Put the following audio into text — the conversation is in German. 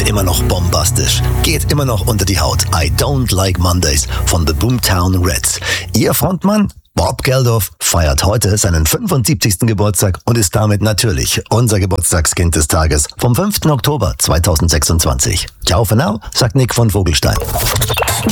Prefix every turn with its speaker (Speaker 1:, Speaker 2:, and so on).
Speaker 1: immer noch bombastisch, geht immer noch unter die Haut. I Don't Like Mondays von The Boomtown Rats. Ihr Frontmann, Bob Geldof, feiert heute seinen 75. Geburtstag und ist damit natürlich unser Geburtstagskind des Tages vom 5. Oktober 2026. Ciao for now, sagt Nick von Vogelstein.